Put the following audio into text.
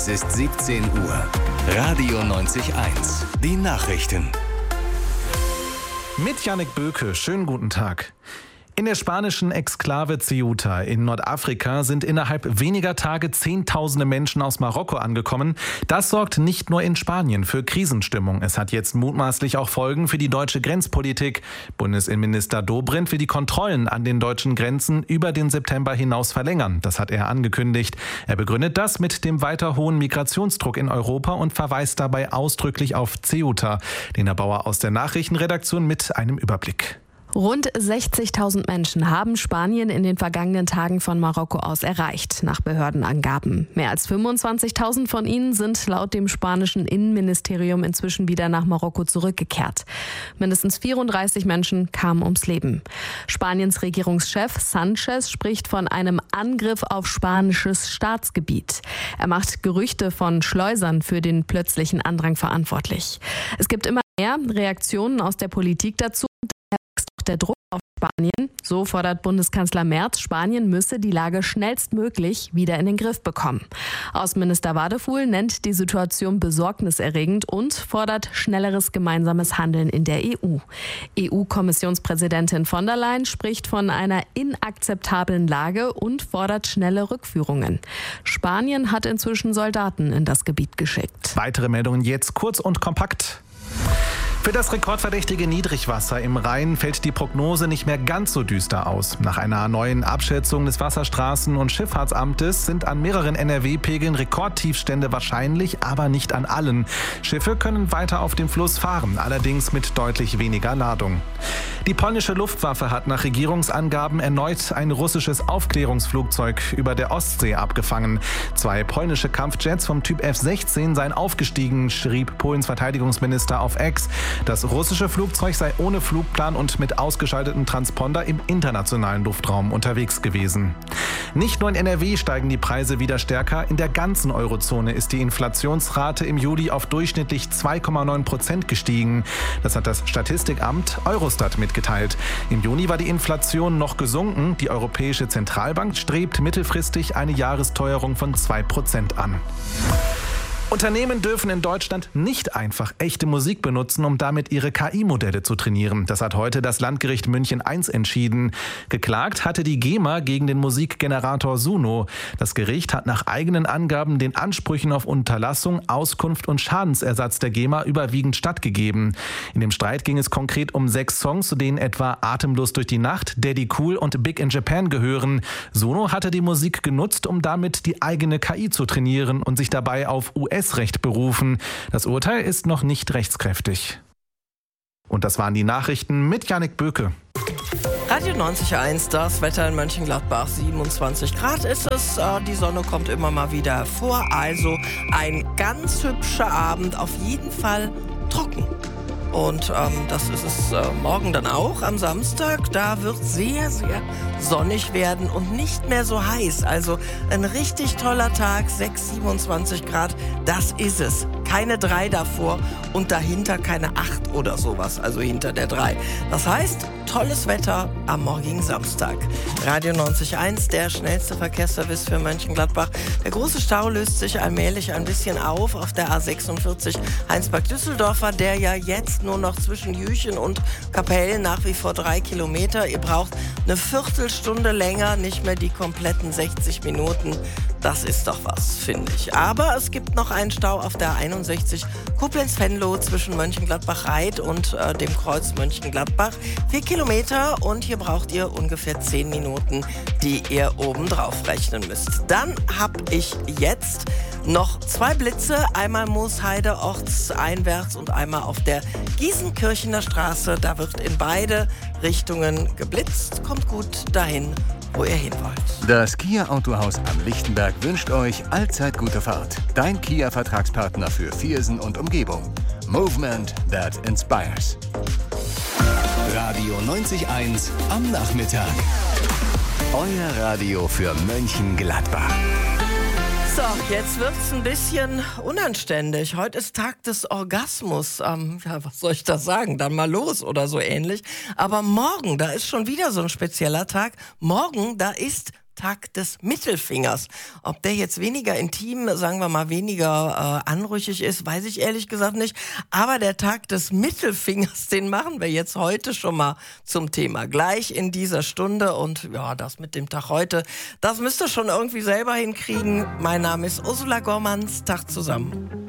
Es ist 17 Uhr. Radio 90.1. Die Nachrichten. Mit Jannik Böke. Schönen guten Tag. In der spanischen Exklave Ceuta in Nordafrika sind innerhalb weniger Tage Zehntausende Menschen aus Marokko angekommen. Das sorgt nicht nur in Spanien für Krisenstimmung. Es hat jetzt mutmaßlich auch Folgen für die deutsche Grenzpolitik. Bundesinnenminister Dobrindt will die Kontrollen an den deutschen Grenzen über den September hinaus verlängern. Das hat er angekündigt. Er begründet das mit dem weiter hohen Migrationsdruck in Europa und verweist dabei ausdrücklich auf Ceuta. Lena Bauer aus der Nachrichtenredaktion mit einem Überblick. Rund 60.000 Menschen haben Spanien in den vergangenen Tagen von Marokko aus erreicht, nach Behördenangaben. Mehr als 25.000 von ihnen sind laut dem spanischen Innenministerium inzwischen wieder nach Marokko zurückgekehrt. Mindestens 34 Menschen kamen ums Leben. Spaniens Regierungschef Sánchez spricht von einem Angriff auf spanisches Staatsgebiet. Er macht Gerüchte von Schleusern für den plötzlichen Andrang verantwortlich. Es gibt immer mehr Reaktionen aus der Politik dazu. Der Druck auf Spanien. So fordert Bundeskanzler Merz, Spanien müsse die Lage schnellstmöglich wieder in den Griff bekommen. Außenminister Wadefuhl nennt die Situation besorgniserregend und fordert schnelleres gemeinsames Handeln in der EU. EU-Kommissionspräsidentin von der Leyen spricht von einer inakzeptablen Lage und fordert schnelle Rückführungen. Spanien hat inzwischen Soldaten in das Gebiet geschickt. Weitere Meldungen jetzt kurz und kompakt. Für das rekordverdächtige Niedrigwasser im Rhein fällt die Prognose nicht mehr ganz so düster aus. Nach einer neuen Abschätzung des Wasserstraßen- und Schifffahrtsamtes sind an mehreren NRW-Pegeln Rekordtiefstände wahrscheinlich, aber nicht an allen. Schiffe können weiter auf dem Fluss fahren, allerdings mit deutlich weniger Ladung. Die polnische Luftwaffe hat nach Regierungsangaben erneut ein russisches Aufklärungsflugzeug über der Ostsee abgefangen. 2 polnische Kampfjets vom Typ F-16 seien aufgestiegen, schrieb Polens Verteidigungsminister auf X. Das russische Flugzeug sei ohne Flugplan und mit ausgeschaltetem Transponder im internationalen Luftraum unterwegs gewesen. Nicht nur in NRW steigen die Preise wieder stärker. In der ganzen Eurozone ist die Inflationsrate im Juli auf durchschnittlich 2,9% gestiegen. Das hat das Statistikamt Eurostat mitgeteilt. Im Juni war die Inflation noch gesunken. Die Europäische Zentralbank strebt mittelfristig eine Jahresteuerung von 2% an. Unternehmen dürfen in Deutschland nicht einfach echte Musik benutzen, um damit ihre KI-Modelle zu trainieren. Das hat heute das Landgericht München I entschieden. Geklagt hatte die GEMA gegen den Musikgenerator Suno. Das Gericht hat nach eigenen Angaben den Ansprüchen auf Unterlassung, Auskunft und Schadensersatz der GEMA überwiegend stattgegeben. In dem Streit ging es konkret um 6 Songs, zu denen etwa Atemlos durch die Nacht, Daddy Cool und Big in Japan gehören. Suno hatte die Musik genutzt, um damit die eigene KI zu trainieren und sich dabei auf US-Recht berufen. Das Urteil ist noch nicht rechtskräftig. Und das waren die Nachrichten mit Jannik Böke. Radio 90.1, das Wetter in Mönchengladbach, 27 Grad ist es. Die Sonne kommt immer mal wieder hervor. Also ein ganz hübscher Abend, auf jeden Fall trocken. Und das ist es morgen dann auch, am Samstag. Da wird sehr, sehr sonnig werden und nicht mehr so heiß. Also ein richtig toller Tag, 27 Grad, das ist es. Keine 3 davor und dahinter keine 8 oder sowas, also hinter der 3. Das heißt, tolles Wetter am morgigen Samstag. Radio 90.1, der schnellste Verkehrsservice für Mönchengladbach. Der große Stau löst sich allmählich ein bisschen auf der A46 Heinsberg-Düsseldorfer, der ja jetzt nur noch zwischen Jüchen und Kapellen nach wie vor 3 Kilometer. Ihr braucht eine Viertelstunde länger, nicht mehr die kompletten 60 Minuten. Das ist doch was, finde ich. Aber es gibt noch einen Stau auf der 61 Koblenz-Venlo zwischen Mönchengladbach-Reit und dem Kreuz Mönchengladbach. 4 Kilometer und hier braucht ihr ungefähr 10 Minuten, die ihr oben drauf rechnen müsst. Dann habe ich jetzt noch 2 Blitze, einmal Moosheide ortseinwärts und einmal auf der Gießenkirchener Straße. Da wird in beide Richtungen geblitzt. Kommt gut dahin, wo ihr hin wollt. Das Kia Autohaus am Lichtenberg wünscht euch allzeit gute Fahrt. Dein Kia-Vertragspartner für Viersen und Umgebung. Movement that inspires. Radio 90.1 am Nachmittag. Euer Radio für Mönchengladbach. So, jetzt wird's ein bisschen unanständig. Heute ist Tag des Orgasmus. Ja, was soll ich da sagen? Dann mal los oder so ähnlich. Aber morgen, da ist schon wieder so ein spezieller Tag. Morgen, da ist Tag des Mittelfingers. Ob der jetzt weniger intim, sagen wir mal weniger anrüchig ist, weiß ich ehrlich gesagt nicht. Aber der Tag des Mittelfingers, den machen wir jetzt heute schon mal zum Thema. Gleich in dieser Stunde. Und ja, das mit dem Tag heute, das müsst ihr schon irgendwie selber hinkriegen. Mein Name ist Ursula Gormanns. Tag zusammen.